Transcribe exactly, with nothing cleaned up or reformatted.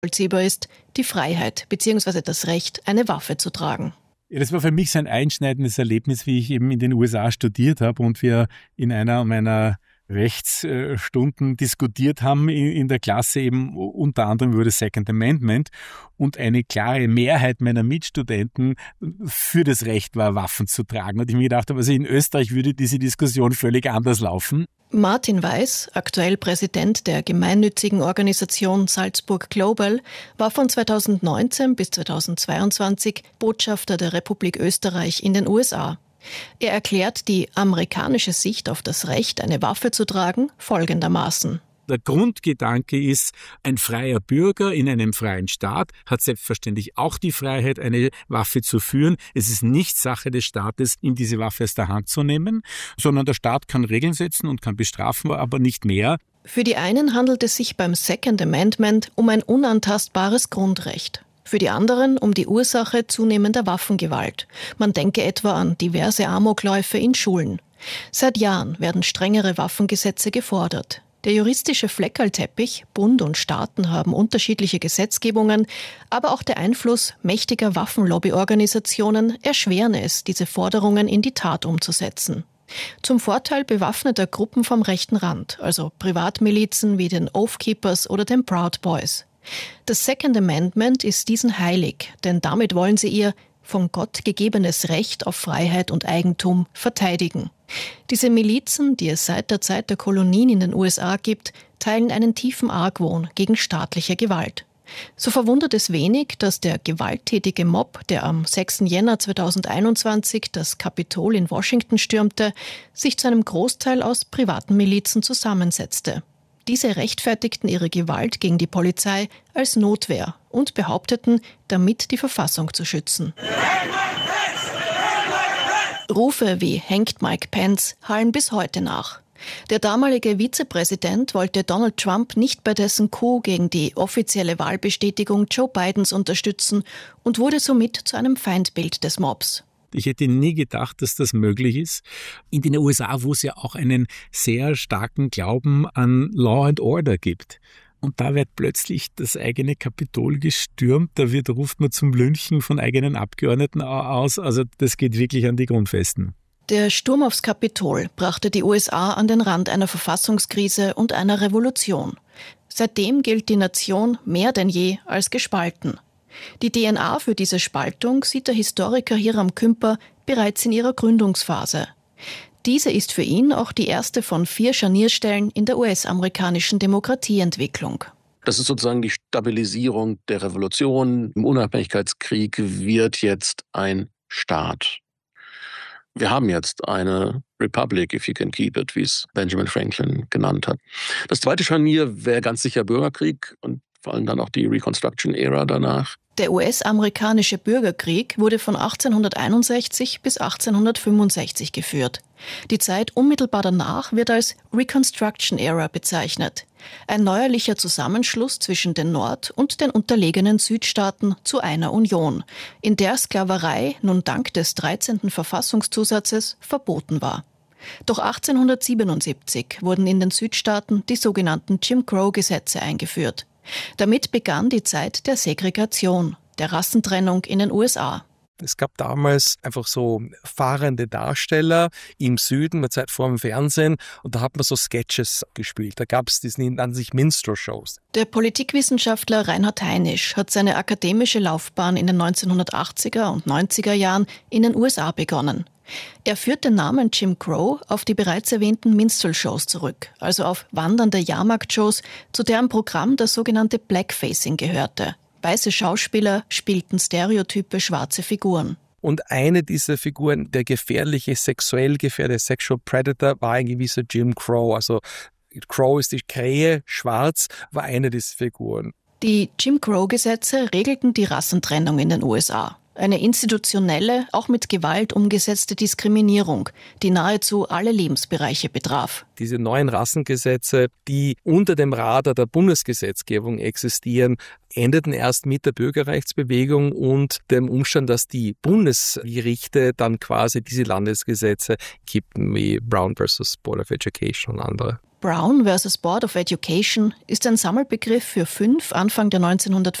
nachvollziehbar ist, die Freiheit bzw. das Recht, eine Waffe zu tragen. Ja, das war für mich so ein einschneidendes Erlebnis, wie ich eben in den U S A studiert habe und wir in einer meiner Rechtsstunden diskutiert haben in der Klasse eben unter anderem über das Second Amendment und eine klare Mehrheit meiner Mitstudenten für das Recht war, Waffen zu tragen. Und ich mir gedacht habe, also in Österreich würde diese Diskussion völlig anders laufen. Martin Weiß, aktuell Präsident der gemeinnützigen Organisation Salzburg Global, war von zweitausendneunzehn bis zweitausendzweiundzwanzig Botschafter der Republik Österreich in den U S A. Er erklärt die amerikanische Sicht auf das Recht, eine Waffe zu tragen, folgendermaßen. Der Grundgedanke ist, ein freier Bürger in einem freien Staat hat selbstverständlich auch die Freiheit, eine Waffe zu führen. Es ist nicht Sache des Staates, ihm diese Waffe aus der Hand zu nehmen, sondern der Staat kann Regeln setzen und kann bestrafen, aber nicht mehr. Für die einen handelt es sich beim Second Amendment um ein unantastbares Grundrecht. Für die anderen um die Ursache zunehmender Waffengewalt. Man denke etwa an diverse Amokläufe in Schulen. Seit Jahren werden strengere Waffengesetze gefordert. Der juristische Fleckerlteppich, Bund und Staaten haben unterschiedliche Gesetzgebungen, aber auch der Einfluss mächtiger Waffenlobbyorganisationen erschweren es, diese Forderungen in die Tat umzusetzen. Zum Vorteil bewaffneter Gruppen vom rechten Rand, also Privatmilizen wie den Oath Keepers oder den Proud Boys. Das Second Amendment ist diesen heilig, denn damit wollen sie ihr von Gott gegebenes Recht auf Freiheit und Eigentum verteidigen. Diese Milizen, die es seit der Zeit der Kolonien in den U S A gibt, teilen einen tiefen Argwohn gegen staatliche Gewalt. So verwundert es wenig, dass der gewalttätige Mob, der am sechsten Jänner zweitausendeinundzwanzig das Kapitol in Washington stürmte, sich zu einem Großteil aus privaten Milizen zusammensetzte. Diese rechtfertigten ihre Gewalt gegen die Polizei als Notwehr und behaupteten, damit die Verfassung zu schützen. Rufe wie „Hängt Mike Pence" hallen bis heute nach. Der damalige Vizepräsident wollte Donald Trump nicht bei dessen Coup gegen die offizielle Wahlbestätigung Joe Bidens unterstützen und wurde somit zu einem Feindbild des Mobs. Ich hätte nie gedacht, dass das möglich ist. In den U S A, wo es ja auch einen sehr starken Glauben an Law and Order gibt. Und da wird plötzlich das eigene Kapitol gestürmt, da wird, ruft man zum Lynchen von eigenen Abgeordneten aus. Also das geht wirklich an die Grundfesten. Der Sturm aufs Kapitol brachte die U S A an den Rand einer Verfassungskrise und einer Revolution. Seitdem gilt die Nation mehr denn je als gespalten. Die D N A für diese Spaltung sieht der Historiker Hiram Kümper bereits in ihrer Gründungsphase. Diese ist für ihn auch die erste von vier Scharnierstellen in der U S-amerikanischen Demokratieentwicklung. Das ist sozusagen die Stabilisierung der Revolution. Im Unabhängigkeitskrieg wird jetzt ein Staat. Wir haben jetzt eine Republic, if you can keep it, wie es Benjamin Franklin genannt hat. Das zweite Scharnier wäre ganz sicher Bürgerkrieg und vor allem dann auch die Reconstruction-Ära danach. Der U S-amerikanische Bürgerkrieg wurde von achtzehnhunderteinundsechzig bis achtzehnhundertfünfundsechzig geführt. Die Zeit unmittelbar danach wird als Reconstruction-Ära bezeichnet. Ein neuerlicher Zusammenschluss zwischen den Nord- und den unterlegenen Südstaaten zu einer Union, in der Sklaverei nun dank des dreizehnten Verfassungszusatzes verboten war. Doch achtzehnhundertsiebenundsiebzig wurden in den Südstaaten die sogenannten Jim Crow-Gesetze eingeführt. Damit begann die Zeit der Segregation, der Rassentrennung in den U S A. Es gab damals einfach so fahrende Darsteller im Süden, mit Zeit vor dem Fernsehen, und da hat man so Sketches gespielt. Da gab es, die nannten sich Minstrel-Shows. Der Politikwissenschaftler Reinhard Heinisch hat seine akademische Laufbahn in den neunzehnhundertachtziger und neunziger Jahren in den U S A begonnen. Er führt den Namen Jim Crow auf die bereits erwähnten Minstrel-Shows zurück, also auf wandernde Jahrmarktshows, zu deren Programm das sogenannte Blackfacing gehörte. Weiße Schauspieler spielten stereotype schwarze Figuren. Und eine dieser Figuren, der gefährliche, sexuell gefährliche Sexual Predator, war ein gewisser Jim Crow. Also Crow ist die Krähe, schwarz war eine dieser Figuren. Die Jim Crow-Gesetze regelten die Rassentrennung in den U S A. Eine institutionelle, auch mit Gewalt umgesetzte Diskriminierung, die nahezu alle Lebensbereiche betraf. Diese neuen Rassengesetze, die unter dem Radar der Bundesgesetzgebung existieren, endeten erst mit der Bürgerrechtsbewegung und dem Umstand, dass die Bundesgerichte dann quasi diese Landesgesetze kippten, wie Brown versus Board of Education und andere. Brown versus Board of Education ist ein Sammelbegriff für fünf Anfang der neunzehnhundertfünfziger